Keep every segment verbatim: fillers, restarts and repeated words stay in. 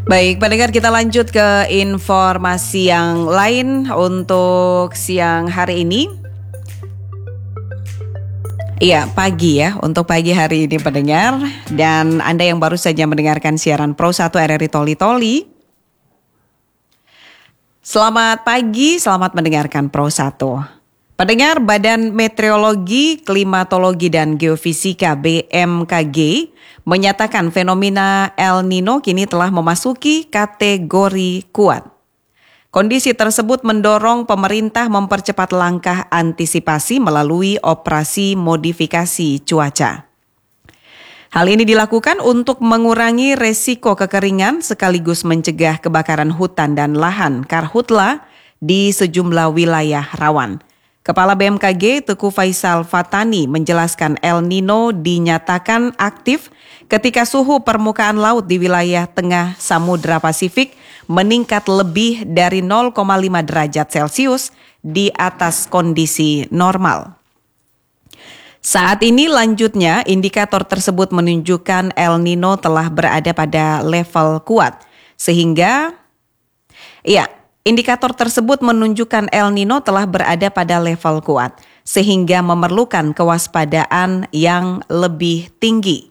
Baik, pendengar, kita lanjut ke informasi yang lain untuk siang hari ini. Iya, pagi ya, untuk pagi hari ini pendengar. Dan Anda yang baru saja mendengarkan siaran Pro satu R R I Toli Toli. Selamat pagi, selamat mendengarkan Pro satu. Pendengar, Badan Meteorologi, Klimatologi dan Geofisika B M K G menyatakan fenomena El Nino kini telah memasuki kategori kuat. Kondisi tersebut mendorong pemerintah mempercepat langkah antisipasi melalui operasi modifikasi cuaca. Hal ini dilakukan untuk mengurangi resiko kekeringan sekaligus mencegah kebakaran hutan dan lahan karhutla di sejumlah wilayah rawan. Kepala B M K G Teguh Faisal Fatani menjelaskan El Nino dinyatakan aktif ketika suhu permukaan laut di wilayah tengah Samudra Pasifik meningkat lebih dari nol koma lima derajat Celcius di atas kondisi normal. Saat ini lanjutnya indikator tersebut menunjukkan El Nino telah berada pada level kuat sehingga ya indikator tersebut menunjukkan El Nino telah berada pada level kuat, sehingga memerlukan kewaspadaan yang lebih tinggi.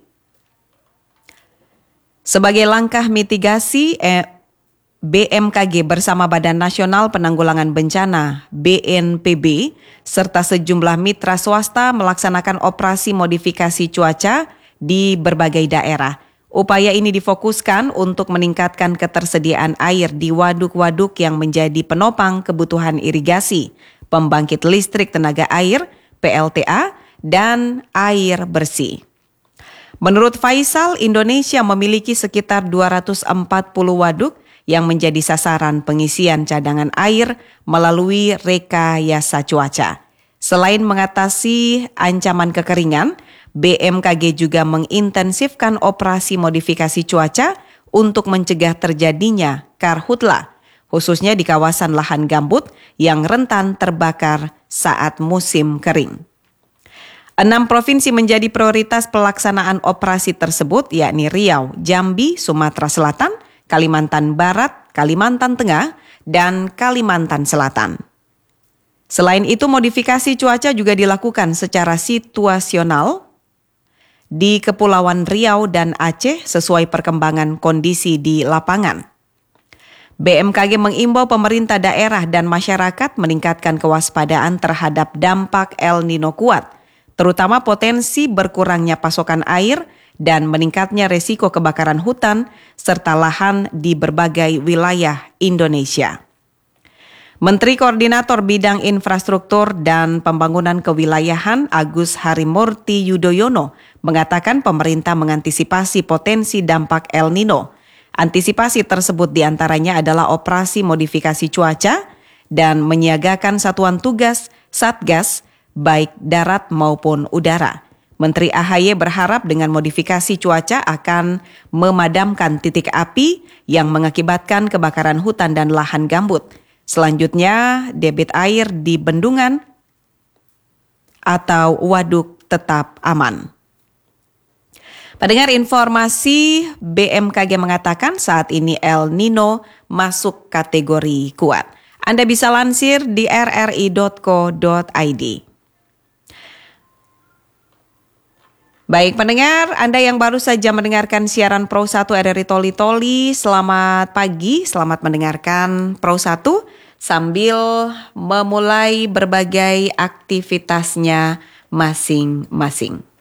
Sebagai langkah mitigasi, eh, B M K G bersama Badan Nasional Penanggulangan Bencana B N P B serta sejumlah mitra swasta melaksanakan operasi modifikasi cuaca di berbagai daerah. Upaya ini difokuskan untuk meningkatkan ketersediaan air di waduk-waduk yang menjadi penopang kebutuhan irigasi, pembangkit listrik tenaga air, P L T A, dan air bersih. Menurut Faisal, Indonesia memiliki sekitar dua ratus empat puluh waduk yang menjadi sasaran pengisian cadangan air melalui rekayasa cuaca. Selain mengatasi ancaman kekeringan, B M K G juga mengintensifkan operasi modifikasi cuaca untuk mencegah terjadinya karhutla, khususnya di kawasan lahan gambut yang rentan terbakar saat musim kering. Enam provinsi menjadi prioritas pelaksanaan operasi tersebut, yakni Riau, Jambi, Sumatera Selatan, Kalimantan Barat, Kalimantan Tengah, dan Kalimantan Selatan. Selain itu, modifikasi cuaca juga dilakukan secara situasional di Kepulauan Riau dan Aceh sesuai perkembangan kondisi di lapangan. B M K G mengimbau pemerintah daerah dan masyarakat meningkatkan kewaspadaan terhadap dampak El Nino kuat, terutama potensi berkurangnya pasokan air dan meningkatnya resiko kebakaran hutan serta lahan di berbagai wilayah Indonesia. Menteri Koordinator Bidang Infrastruktur dan Pembangunan Kewilayahan Agus Harimurti Yudhoyono mengatakan pemerintah mengantisipasi potensi dampak El Nino. Antisipasi tersebut diantaranya adalah operasi modifikasi cuaca dan menyiagakan satuan tugas Satgas baik darat maupun udara. Menteri A H Y berharap dengan modifikasi cuaca akan memadamkan titik api yang mengakibatkan kebakaran hutan dan lahan gambut. Selanjutnya, debit air di bendungan atau waduk tetap aman. Pendengar, informasi B M K G mengatakan saat ini El Nino masuk kategori kuat. Anda bisa lansir di r r i dot co dot i d. Baik pendengar, Anda yang baru saja mendengarkan siaran Pro satu R R I Toli Toli, selamat pagi, selamat mendengarkan Pro satu sambil memulai berbagai aktivitasnya masing-masing.